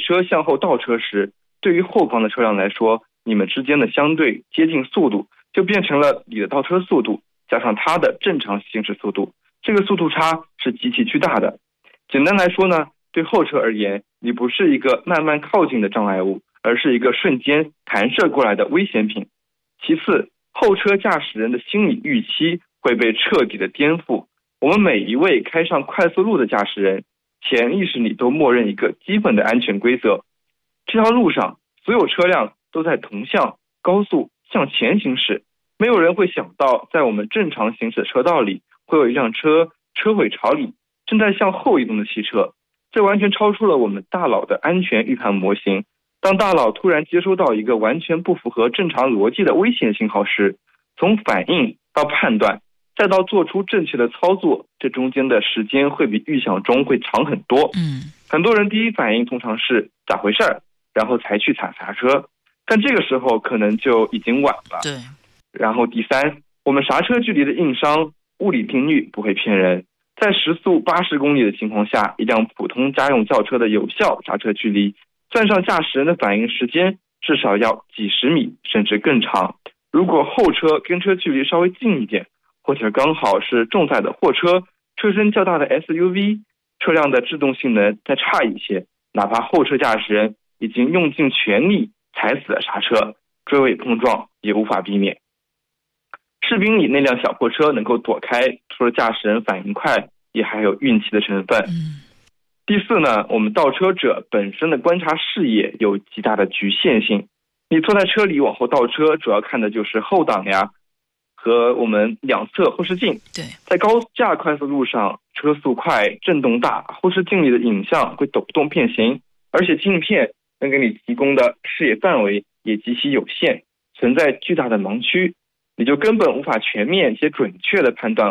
车向后倒车时，对于后方的车辆来说，你们之间的相对接近速度就变成了你的倒车速度加上它的正常行驶速度，这个速度差是极其巨大的。简单来说呢，对后车而言，你不是一个慢慢靠近的障碍物，而是一个瞬间弹射过来的危险品。其次，后车驾驶人的心理预期会被彻底的颠覆。我们每一位开上快速路的驾驶人，潜意识里都默认一个基本的安全规则：这条路上所有车辆都在同向高速向前行驶，没有人会想到在我们正常行驶的车道里会有一辆车尾朝里正在向后移动的汽车。这完全超出了我们大脑的安全预判模型。当大脑突然接收到一个完全不符合正常逻辑的危险信号时，从反应到判断再到做出正确的操作，这中间的时间会比预想中会长很多。很多人第一反应通常是咋回事儿，然后才去踩刹车，但这个时候可能就已经晚了。 对。 然后第三，我们刹车距离的硬伤物理定律不会骗人。在时速80公里的情况下，一辆普通家用轿车的有效刹车距离，算上驾驶人的反应时间，至少要几十米甚至更长。如果后车跟车距离稍微近一点，或者刚好是重载的货车、车身较大的 SUV， 车辆的制动性能再差一些，哪怕后车驾驶人已经用尽全力踩死了刹车，追尾碰撞也无法避免。士兵里那辆小货车能够躲开，除了驾驶人反应快，也还有运气的成分。第四呢，我们倒车者本身的观察视野有极大的局限性。你坐在车里往后倒车，主要看的就是后挡呀和我们两侧后视镜。 对， 在高架快速路上，车速快，震动大，后视镜里的影像会抖动变形，而且镜片能给你提供的视野范围也极其有限，存在巨大的盲区，你就根本无法全面且准确的判断